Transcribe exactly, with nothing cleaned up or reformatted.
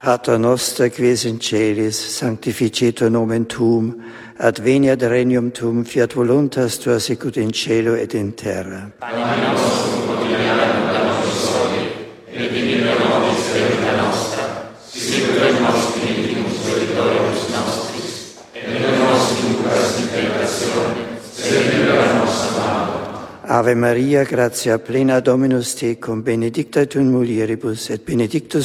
Pater noster, quies in celis, sanctificetur nomen tuum, ad veniat regnum tuum, fiat voluntas tua sicut in cielo et in terra. Pane nostrum quotidianum da nobis hodie, et dimitte nobis debita nostra, sicut et nos dimittimus debitoribus nostris, et non nos inducas in tentatione, sed libera nos a malo. Ave Maria, gratia plena Dominus tecum, benedicta tu in mulieribus, et benedictus